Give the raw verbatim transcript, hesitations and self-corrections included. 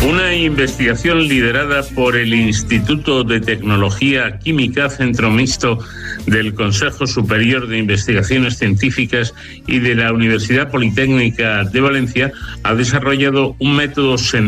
Una investigación liderada por el Instituto de Tecnología Química, Centro Mixto del Consejo Superior de Investigaciones Científicas y de la Universidad Politécnica de Valencia, ha desarrollado un método sencillo